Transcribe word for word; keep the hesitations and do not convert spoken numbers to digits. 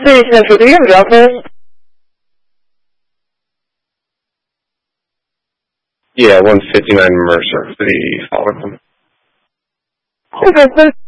对，现在手机用不着风。 Yeah, one fifty-nine Mercer for the following one. Okay, so